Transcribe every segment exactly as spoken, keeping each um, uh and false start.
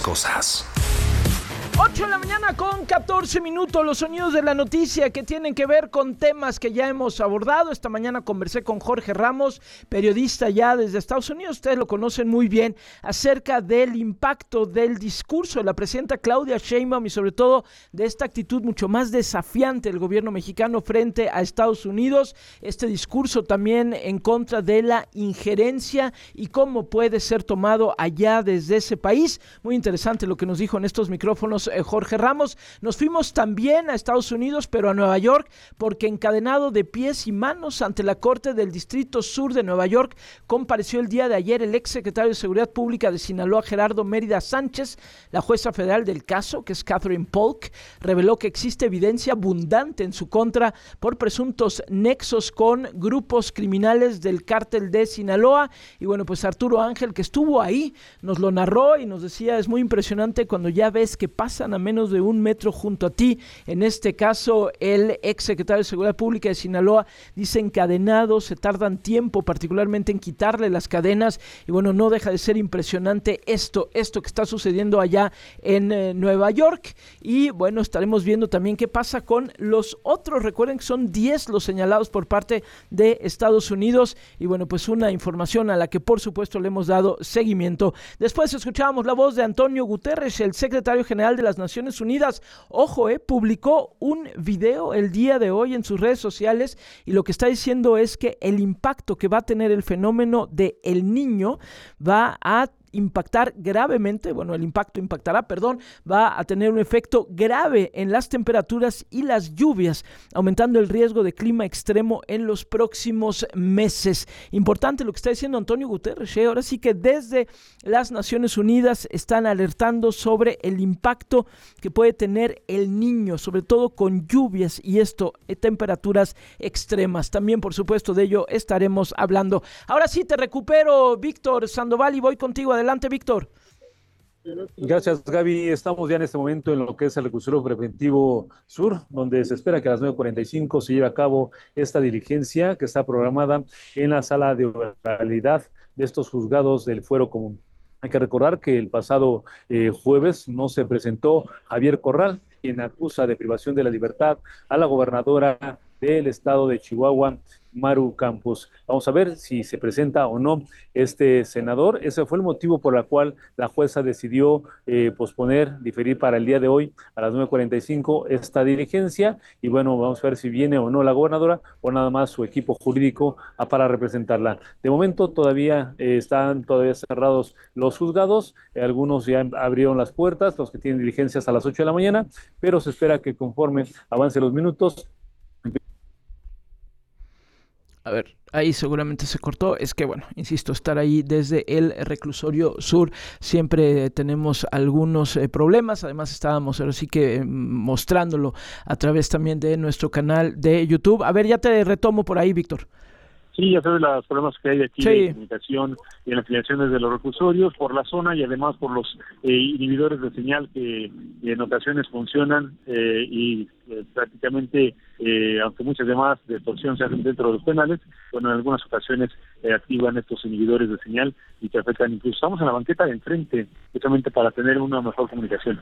cosas. ocho de la mañana con catorce minutos, los sonidos de la noticia que tienen que ver con temas que ya hemos abordado. Esta mañana conversé con Jorge Ramos, periodista ya desde Estados Unidos, ustedes lo conocen muy bien, acerca del impacto del discurso de la presidenta Claudia Sheinbaum y sobre todo de esta actitud mucho más desafiante del gobierno mexicano frente a Estados Unidos, este discurso también en contra de la injerencia y cómo puede ser tomado allá desde ese país. Muy interesante lo que nos dijo en estos micrófonos Jorge Ramos. Nos fuimos también a Estados Unidos, pero a Nueva York, porque encadenado de pies y manos ante la Corte del Distrito Sur de Nueva York, compareció el día de ayer el ex secretario de Seguridad Pública de Sinaloa, Gerardo Mérida Sánchez. La jueza federal del caso, que es Catherine Polk, reveló que existe evidencia abundante en su contra por presuntos nexos con grupos criminales del cártel de Sinaloa. Y bueno, pues Arturo Ángel, que estuvo ahí, nos lo narró y nos decía, es muy impresionante cuando ya ves que pasa a menos de un metro junto a ti. En este caso, el ex secretario de Seguridad Pública de Sinaloa dice encadenado, se tardan tiempo, particularmente en quitarle las cadenas, y bueno, no deja de ser impresionante esto, esto que está sucediendo allá en eh, Nueva York. Y bueno, estaremos viendo también qué pasa con los otros. Recuerden que son diez los señalados por parte de Estados Unidos, y bueno, pues una información a la que por supuesto le hemos dado seguimiento. Después escuchábamos la voz de Antonio Guterres, el secretario general de las Naciones Unidas. Ojo, eh, publicó un video el día de hoy en sus redes sociales y lo que está diciendo es que el impacto que va a tener el fenómeno de El Niño va a impactar gravemente, bueno, el impacto impactará, perdón, va a tener un efecto grave en las temperaturas y las lluvias, aumentando el riesgo de clima extremo en los próximos meses. Importante lo que está diciendo Antonio Guterres, ¿eh? Ahora sí que desde las Naciones Unidas están alertando sobre el impacto que puede tener El Niño, sobre todo con lluvias y esto, eh, temperaturas extremas. También, por supuesto, de ello estaremos hablando. Ahora sí, te recupero, Víctor Sandoval, y voy contigo. Adelante, Víctor. Gracias, Gaby. Estamos ya en este momento en lo que es el reclusorio preventivo sur, donde se espera que a las nueve cuarenta y cinco se lleve a cabo esta diligencia que está programada en la sala de oralidad de estos juzgados del fuero común. Hay que recordar que el pasado eh, jueves no se presentó Javier Corral, quien acusa de privación de la libertad a la gobernadora del estado de Chihuahua, Maru Campos. Vamos a ver si se presenta o no este senador. Ese fue el motivo por el cual la jueza decidió eh, posponer, diferir para el día de hoy a las nueve cuarenta y cinco esta diligencia, y bueno, vamos a ver si viene o no la gobernadora o nada más su equipo jurídico a para representarla. De momento todavía eh, están todavía cerrados los juzgados, eh, algunos ya abrieron las puertas, los que tienen diligencias a las ocho de la mañana, pero se espera que conforme avancen los minutos. A ver, ahí seguramente se cortó. Es que bueno, insisto, estar ahí desde el reclusorio sur siempre tenemos algunos eh, problemas. Además estábamos ahora sí que eh, mostrándolo a través también de nuestro canal de YouTube. A ver, ya te retomo por ahí, Víctor. Sí, ya sabes los problemas que hay aquí sí. de comunicación y en las afiliaciones de los reclusorios por la zona y además por los eh, inhibidores de señal que en ocasiones funcionan eh, y eh, prácticamente, eh, aunque muchas demás de extorsión se hacen dentro de los penales, bueno, en algunas ocasiones eh, activan estos inhibidores de señal y que afectan incluso. Estamos en la banqueta de enfrente, justamente para tener una mejor comunicación.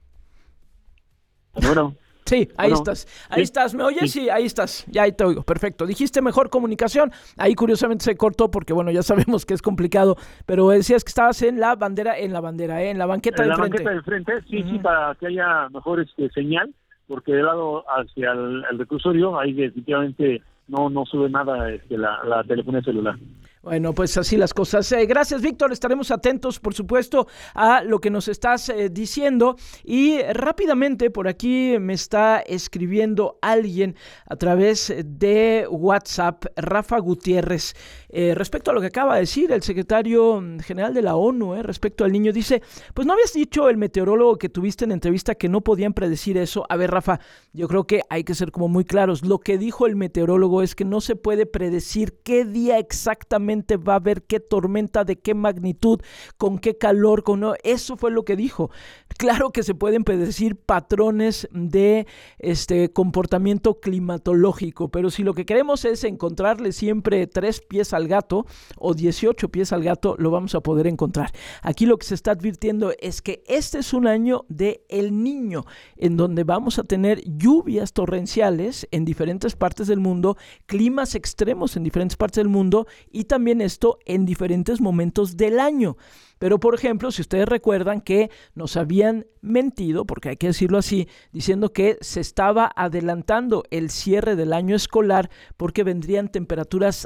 Bueno. Sí, ahí bueno, estás, ahí ¿sí? estás, ¿me oyes? Sí. Sí, ahí estás, ya ahí te oigo, perfecto. Dijiste mejor comunicación, ahí curiosamente se cortó porque bueno, ya sabemos que es complicado, pero decías que estabas en la bandera, en la bandera, ¿eh? en la banqueta en de la enfrente. banqueta de enfrente, sí, Uh-huh. sí, para que haya mejor este, señal, porque del lado hacia el, el reclusorio, ahí definitivamente no, no sube nada este, la, la telefonía celular. Bueno, pues así las cosas. Eh, gracias, Víctor. Estaremos atentos, por supuesto, a lo que nos estás eh, diciendo. Y rápidamente, por aquí me está escribiendo alguien a través de WhatsApp, Rafa Gutiérrez, eh, respecto a lo que acaba de decir el secretario general de la ONU, eh, respecto al niño. Dice, pues no habías dicho el meteorólogo que tuviste en entrevista que no podían predecir eso. A ver, Rafa, yo creo que hay que ser como muy claros. Lo que dijo el meteorólogo es que no se puede predecir qué día exactamente exactamente va a haber qué tormenta, de qué magnitud, con qué calor, con no, eso fue lo que dijo. Claro que se pueden predecir patrones de este comportamiento climatológico, pero si lo que queremos es encontrarle siempre tres pies al gato o dieciocho pies al gato, lo vamos a poder encontrar. Aquí lo que se está advirtiendo es que este es un año de El Niño, en donde vamos a tener lluvias torrenciales en diferentes partes del mundo, climas extremos en diferentes partes del mundo y también esto en diferentes momentos del año. Pero, por ejemplo, si ustedes recuerdan que nos habían mentido, porque hay que decirlo así, diciendo que se estaba adelantando el cierre del año escolar porque vendrían temperaturas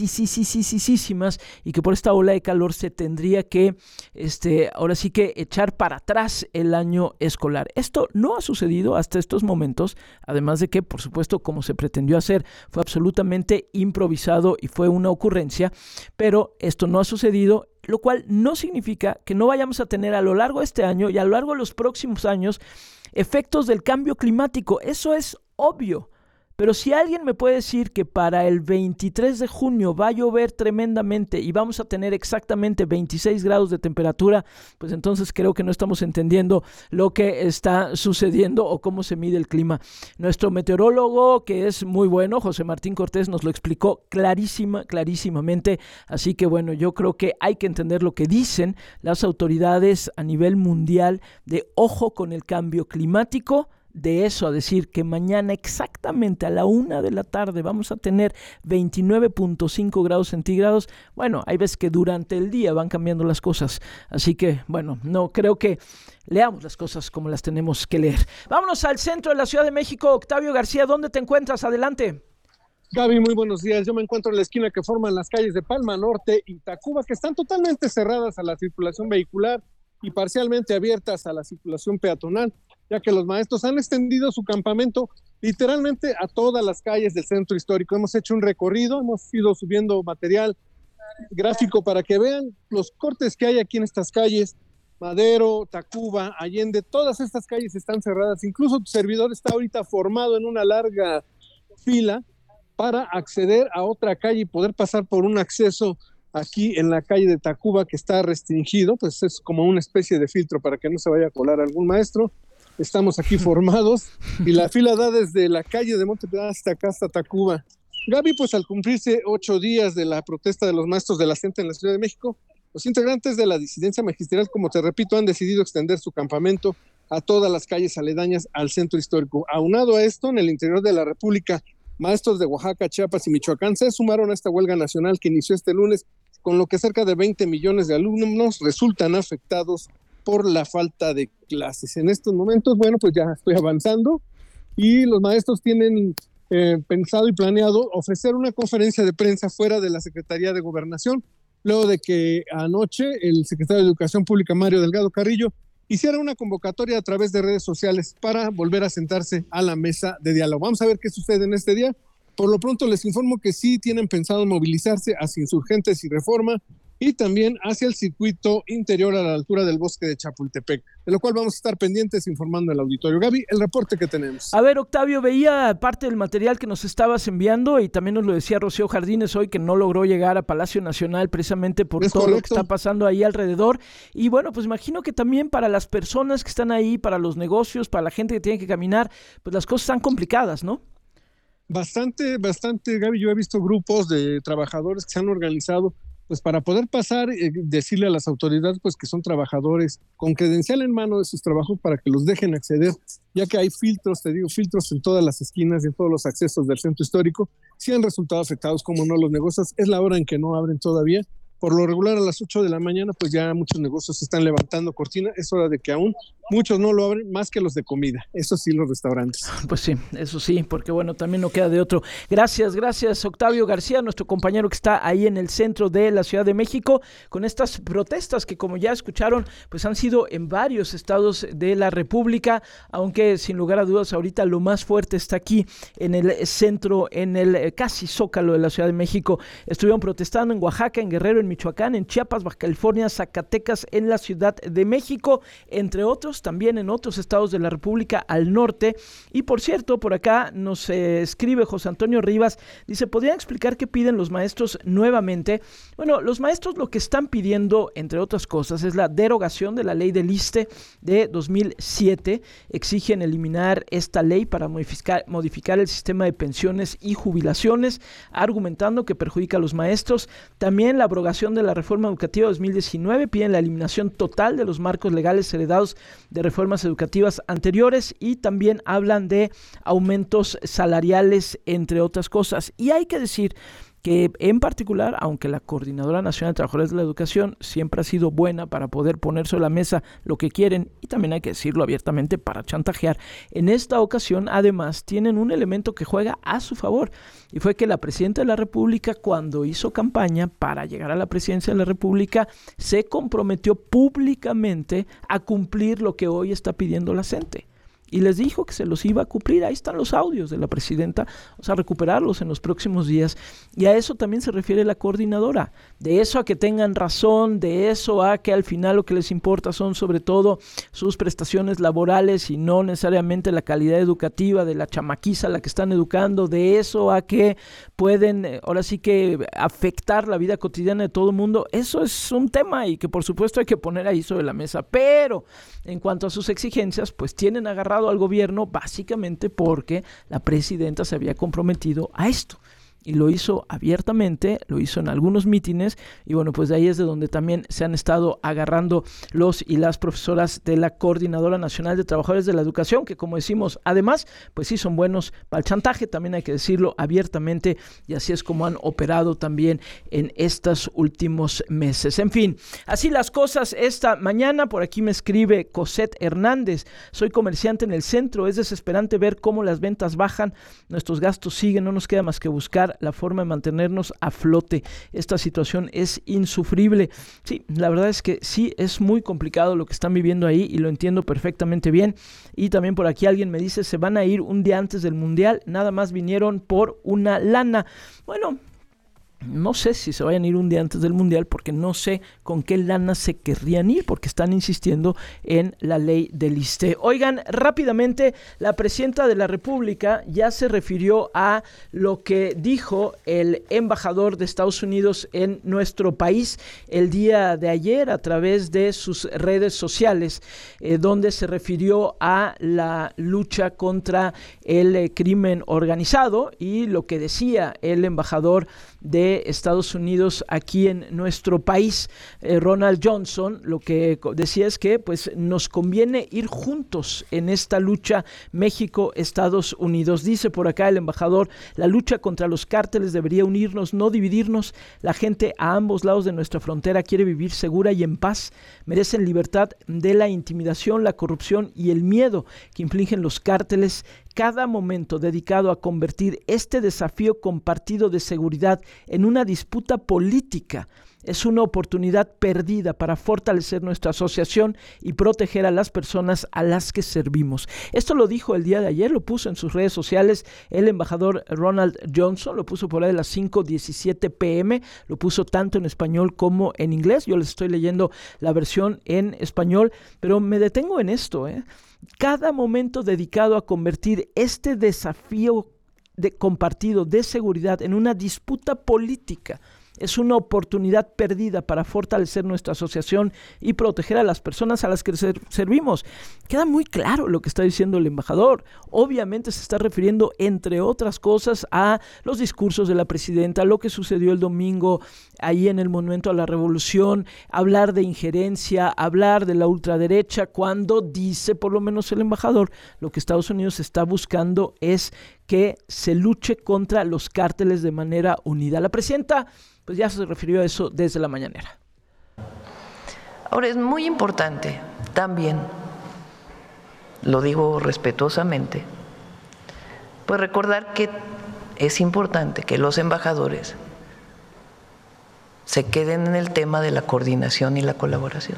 altísimas y que por esta ola de calor se tendría que, este, ahora sí que echar para atrás el año escolar. Esto no ha sucedido hasta estos momentos, además de que, por supuesto, como se pretendió hacer, fue absolutamente improvisado y fue una ocurrencia, pero esto no ha sucedido, lo cual no significa que no vayamos a tener a lo largo de este año y a lo largo de los próximos años efectos del cambio climático. Eso es obvio. Pero si alguien me puede decir que para el veintitrés de junio va a llover tremendamente y vamos a tener exactamente veintiséis grados de temperatura, pues entonces creo que no estamos entendiendo lo que está sucediendo o cómo se mide el clima. Nuestro meteorólogo, que es muy bueno, José Martín Cortés, nos lo explicó clarísima, clarísimamente. Así que bueno, yo creo que hay que entender lo que dicen las autoridades a nivel mundial de ojo con el cambio climático. De eso a decir que mañana exactamente a la una de la tarde vamos a tener veintinueve punto cinco grados centígrados. Bueno, hay veces que durante el día van cambiando las cosas. Así que, bueno, no creo que leamos las cosas como las tenemos que leer. Vámonos al centro de la Ciudad de México. Octavio García, ¿dónde te encuentras? Adelante. Gaby, muy buenos días. Yo me encuentro en la esquina que forman las calles de Palma Norte y Tacuba, que están totalmente cerradas a la circulación vehicular y parcialmente abiertas a la circulación peatonal, ya que los maestros han extendido su campamento literalmente a todas las calles del centro histórico. Hemos hecho un recorrido, hemos ido subiendo material gráfico para que vean los cortes que hay aquí en estas calles. Madero, Tacuba, Allende, todas estas calles están cerradas. Incluso tu servidor está ahorita formado en una larga fila para acceder a otra calle y poder pasar por un acceso aquí en la calle de Tacuba que está restringido, pues es como una especie de filtro para que no se vaya a colar algún maestro. Estamos aquí formados y la fila da desde la calle de Montepiedad hasta acá, hasta Tacuba. Gaby, pues al cumplirse ocho días de la protesta de los maestros de la C E N T E en la Ciudad de México, los integrantes de la disidencia magisterial, como te repito, han decidido extender su campamento a todas las calles aledañas al centro histórico. Aunado a esto, en el interior de la República, maestros de Oaxaca, Chiapas y Michoacán se sumaron a esta huelga nacional que inició este lunes, con lo que cerca de veinte millones de alumnos resultan afectados por la falta de clases. En estos momentos, bueno, pues ya estoy avanzando y los maestros tienen eh, pensado y planeado ofrecer una conferencia de prensa fuera de la Secretaría de Gobernación, luego de que anoche el secretario de Educación Pública, Mario Delgado Carrillo, hiciera una convocatoria a través de redes sociales para volver a sentarse a la mesa de diálogo. Vamos a ver qué sucede en este día. Por lo pronto les informo que sí tienen pensado movilizarse hacia Insurgentes y Reforma y también hacia el circuito interior a la altura del bosque de Chapultepec, de lo cual vamos a estar pendientes informando al auditorio. Gaby, el reporte que tenemos. A ver, Octavio, veía parte del material que nos estabas enviando y también nos lo decía Rocío Jardines hoy, que no logró llegar a Palacio Nacional precisamente por Es todo correcto. lo que está pasando ahí alrededor. Y bueno, pues imagino que también para las personas que están ahí, para los negocios, para la gente que tiene que caminar, pues las cosas están complicadas, ¿no? Bastante, bastante, Gaby. Yo he visto grupos de trabajadores que se han organizado pues para poder pasar, eh, decirle a las autoridades pues que son trabajadores con credencial en mano de sus trabajos para que los dejen acceder, ya que hay filtros, te digo, filtros en todas las esquinas y en todos los accesos del centro histórico. Si han resultado afectados, como no, los negocios. Es la hora en que no abren todavía. Por lo regular a las ocho de la mañana pues ya muchos negocios están levantando cortina. Es hora de que aún muchos no lo abren, más que los de comida. Eso sí, los restaurantes. Pues sí, eso sí, porque bueno, también no queda de otro. Gracias, gracias Octavio García, nuestro compañero que está ahí en el centro de la Ciudad de México, con estas protestas que, como ya escucharon, pues han sido en varios estados de la República, aunque sin lugar a dudas ahorita lo más fuerte está aquí en el centro, en el casi zócalo de la Ciudad de México. Estuvieron protestando en Oaxaca, en Guerrero, en Michoacán, en Chiapas, Baja California, Zacatecas, en la Ciudad de México, entre otros. maestros, también en otros estados de la República al norte. Y por cierto, por acá nos eh, escribe José Antonio Rivas, dice, ¿podrían explicar qué piden los maestros nuevamente? Bueno, los maestros lo que están pidiendo, entre otras cosas, es la derogación de la ley del ISSSTE de dos mil siete. Exigen eliminar esta ley para modificar, modificar el sistema de pensiones y jubilaciones, argumentando que perjudica a los maestros. También la abrogación de la reforma educativa dos mil diecinueve, piden la eliminación total de los marcos legales heredados de reformas educativas anteriores y también hablan de aumentos salariales, entre otras cosas. Y hay que decir que en particular, aunque la Coordinadora Nacional de Trabajadores de la Educación siempre ha sido buena para poder poner sobre la mesa lo que quieren, y también hay que decirlo abiertamente, para chantajear, en esta ocasión además tienen un elemento que juega a su favor, y fue que la Presidenta de la República, cuando hizo campaña para llegar a la Presidencia de la República, se comprometió públicamente a cumplir lo que hoy está pidiendo la CENTE. Y les dijo que se los iba a cumplir. Ahí están los audios de la presidenta, vamos a recuperarlos en los próximos días. Y a eso también se refiere la coordinadora. De eso a que tengan razón, de eso a que al final lo que les importa son sobre todo sus prestaciones laborales y no necesariamente la calidad educativa de la chamaquiza a la que están educando. De eso a que pueden, ahora sí que afectar la vida cotidiana de todo el mundo. Eso es un tema y que por supuesto hay que poner ahí sobre la mesa. Pero en cuanto a sus exigencias, pues tienen agarrado al gobierno básicamente porque la presidenta se había comprometido a esto. Y lo hizo abiertamente, lo hizo en algunos mítines y bueno, pues de ahí es de donde también se han estado agarrando los y las profesoras de la Coordinadora Nacional de Trabajadores de la Educación, que como decimos, además, pues sí son buenos para el chantaje, también hay que decirlo abiertamente, y así es como han operado también en estos últimos meses. En fin, así las cosas esta mañana. Por aquí me escribe Cosette Hernández, soy comerciante en el centro, es desesperante ver cómo las ventas bajan, nuestros gastos siguen, no nos queda más que buscar la forma de mantenernos a flote. Esta situación es insufrible. Sí, la verdad es que sí es muy complicado lo que están viviendo ahí y lo entiendo perfectamente bien. Y también por aquí alguien me dice, se van a ir un día antes del Mundial, nada más vinieron por una lana. Bueno, no sé si se vayan a ir un día antes del Mundial porque no sé con qué lana se querrían ir porque están insistiendo en la ley del ISSSTE. Oigan, rápidamente, la Presidenta de la República ya se refirió a lo que dijo el embajador de Estados Unidos en nuestro país el día de ayer a través de sus redes sociales, eh, donde se refirió a la lucha contra el eh, crimen organizado y lo que decía el embajador de Estados Unidos aquí en nuestro país, eh, Ronald Johnson, lo que decía es que pues nos conviene ir juntos en esta lucha México-Estados Unidos. Dice por acá el embajador, la lucha contra los cárteles debería unirnos, no dividirnos. La gente a ambos lados de nuestra frontera quiere vivir segura y en paz. Merecen libertad de la intimidación, la corrupción y el miedo que infligen los cárteles. Cada momento dedicado a convertir este desafío compartido de seguridad en una disputa política es una oportunidad perdida para fortalecer nuestra asociación y proteger a las personas a las que servimos. Esto lo dijo el día de ayer, lo puso en sus redes sociales el embajador Ronald Johnson, lo puso por ahí a las cinco diecisiete pm, lo puso tanto en español como en inglés. Yo les estoy leyendo la versión en español, pero me detengo en esto, ¿eh? Cada momento dedicado a convertir este desafío de compartido de seguridad en una disputa política es una oportunidad perdida para fortalecer nuestra asociación y proteger a las personas a las que ser, servimos. Queda muy claro lo que está diciendo el embajador. Obviamente se está refiriendo, entre otras cosas, a los discursos de la presidenta, lo que sucedió el domingo ahí en el Monumento a la Revolución, hablar de injerencia, hablar de la ultraderecha, cuando dice, por lo menos el embajador, lo que Estados Unidos está buscando es que se luche contra los cárteles de manera unida. La presidenta pues ya se refirió a eso desde la mañanera. Ahora es muy importante también, lo digo respetuosamente, pues recordar que es importante que los embajadores se queden en el tema de la coordinación y la colaboración.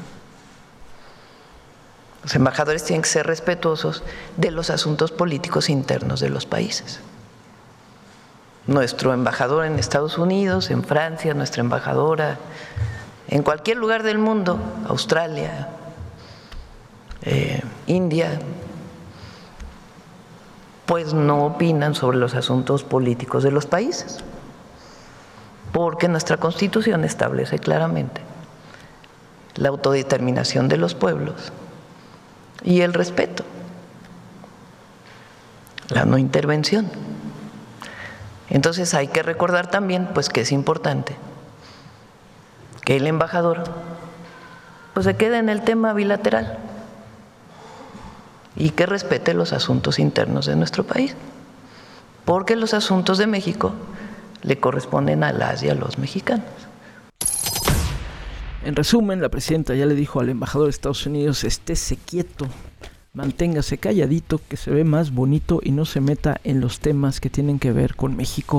Los embajadores tienen que ser respetuosos de los asuntos políticos internos de los países. Nuestro embajador en Estados Unidos, en Francia, nuestra embajadora en cualquier lugar del mundo, Australia, eh, India, pues no opinan sobre los asuntos políticos de los países, porque nuestra Constitución establece claramente la autodeterminación de los pueblos y el respeto, la no intervención. Entonces hay que recordar también pues que es importante que el embajador pues se quede en el tema bilateral y que respete los asuntos internos de nuestro país, porque los asuntos de México le corresponden a las y a los mexicanos. En resumen, la presidenta ya le dijo al embajador de Estados Unidos: estése quieto, manténgase calladito, que se ve más bonito y no se meta en los temas que tienen que ver con México.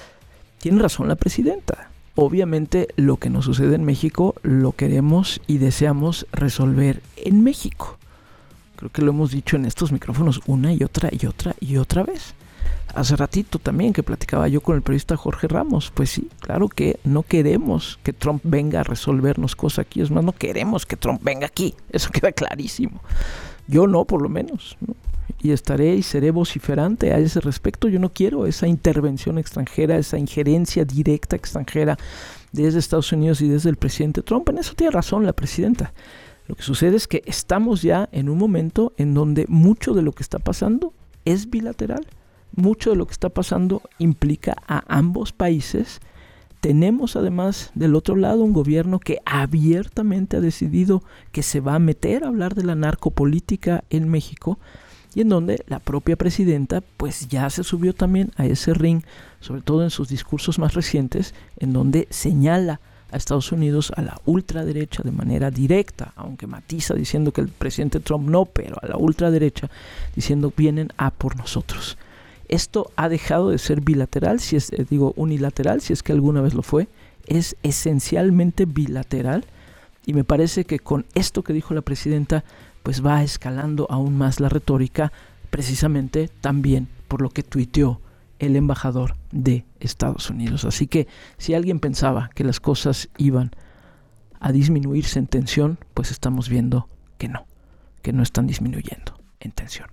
Tiene razón la presidenta. Obviamente lo que nos sucede en México lo queremos y deseamos resolver en México. Creo que lo hemos dicho en estos micrófonos una y otra y otra y otra vez. Hace ratito también que platicaba yo con el periodista Jorge Ramos, pues sí, claro que no queremos que Trump venga a resolvernos cosas aquí, es más, no queremos que Trump venga aquí, eso queda clarísimo. Yo no, por lo menos, ¿no? Y estaré y seré vociferante a ese respecto. Yo no quiero esa intervención extranjera, esa injerencia directa extranjera desde Estados Unidos y desde el presidente Trump. En eso tiene razón la presidenta. Lo que sucede es que estamos ya en un momento en donde mucho de lo que está pasando es bilateral. Mucho de lo que está pasando implica a ambos países. Tenemos además del otro lado un gobierno que abiertamente ha decidido que se va a meter a hablar de la narcopolítica en México, y en donde la propia presidenta pues ya se subió también a ese ring, sobre todo en sus discursos más recientes, en donde señala a Estados Unidos, a la ultraderecha de manera directa, aunque matiza diciendo que el presidente Trump no, pero a la ultraderecha diciendo vienen a por nosotros. Esto ha dejado de ser bilateral, si es, eh, digo unilateral, si es que alguna vez lo fue, es esencialmente bilateral, y me parece que con esto que dijo la presidenta pues va escalando aún más la retórica, precisamente también por lo que tuiteó el embajador de Estados Unidos. Así que si alguien pensaba que las cosas iban a disminuirse en tensión, pues estamos viendo que no, que no están disminuyendo en tensión.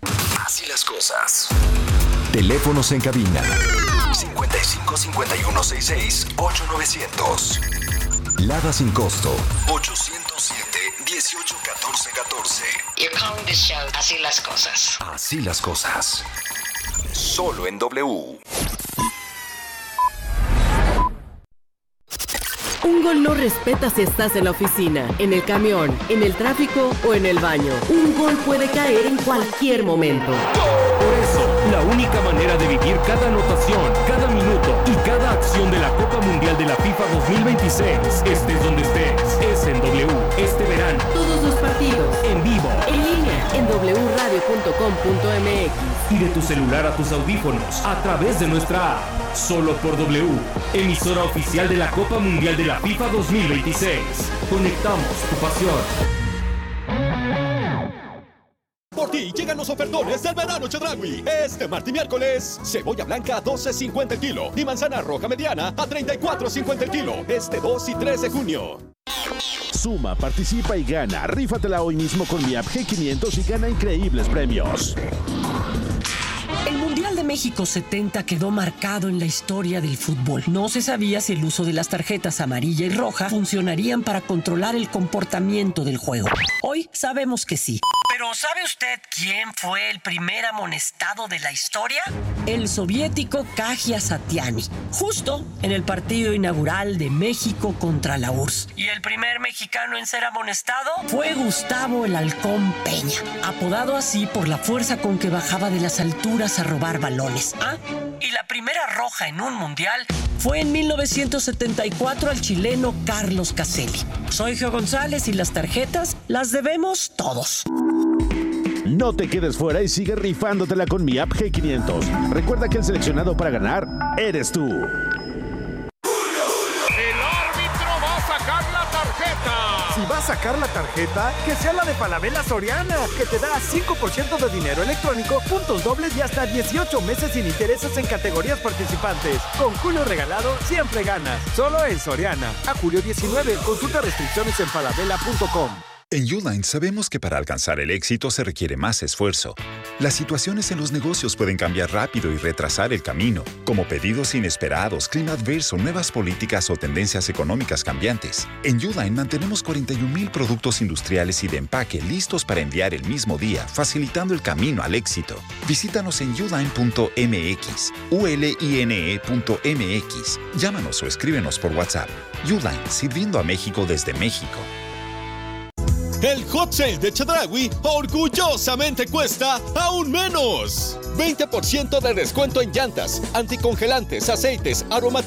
Así las cosas. Teléfonos en cabina cincuenta y cinco, cincuenta y uno, sesenta y seis, ocho novecientos. Lada sin costo ochocientos siete, dieciocho, catorce, catorce. You're calling this show Así las cosas. Así las cosas. Solo en W. Un gol no respeta si estás en la oficina, en el camión, en el tráfico o en el baño. Un gol puede caer en cualquier momento. Por eso, la única manera de vivir cada anotación, cada minuto y cada acción de la Copa Mundial de la FIFA dos mil veintiséis, estés donde estés, es en W. Este verano. Todos los partidos. En vivo. En línea. En doble u radio punto com punto m x. Y de tu celular a tus audífonos, a través de nuestra app. Solo por W, emisora oficial de la Copa Mundial de la FIFA dos mil veintiséis. Conectamos tu pasión. Por ti llegan los ofertones del verano Chedraui. Este martes y miércoles, cebolla blanca a doce cincuenta el kilo y manzana roja mediana a treinta y cuatro cincuenta el kilo. Este dos y tres de junio. Suma, participa y gana. Rífatela hoy mismo con mi app G quinientos y gana increíbles premios. El Mundial de México setenta quedó marcado en la historia del fútbol. No se sabía si el uso de las tarjetas amarilla y roja funcionarían para controlar el comportamiento del juego. Hoy sabemos que sí. Pero ¿sabe usted quién fue el primer amonestado de la historia? El soviético Kagia Satiani, justo en el partido inaugural de México contra la U R S S. Y el primer mexicano en ser amonestado fue Gustavo el Halcón Peña, apodado así por la fuerza con que bajaba de las alturas a robar balones. ¿Ah? Y la primera roja en un mundial fue en mil novecientos setenta y cuatro al chileno Carlos Caselli. Soy Geo González y las tarjetas las debemos todos. No te quedes fuera y sigue rifándotela con mi app G quinientos. Recuerda que el seleccionado para ganar eres tú. El árbitro va a sacar la tarjeta. Si va a sacar la tarjeta, que sea la de Falabella Soriana, que te da cinco por ciento de dinero electrónico, puntos dobles y hasta dieciocho meses sin intereses en categorías participantes. Con Julio regalado, siempre ganas. Solo en Soriana. A julio diecinueve. Consulta restricciones en falabella punto com. En Uline sabemos que para alcanzar el éxito se requiere más esfuerzo. Las situaciones en los negocios pueden cambiar rápido y retrasar el camino, como pedidos inesperados, clima adverso, nuevas políticas o tendencias económicas cambiantes. En Uline mantenemos cuarenta y un mil productos industriales y de empaque listos para enviar el mismo día, facilitando el camino al éxito. Visítanos en uline punto m x, u l i n e punto m x. Llámanos o escríbenos por WhatsApp. Uline, sirviendo a México desde México. El Hot Sale de Chedraui orgullosamente cuesta aún menos. veinte por ciento de descuento en llantas, anticongelantes, aceites, aromatizantes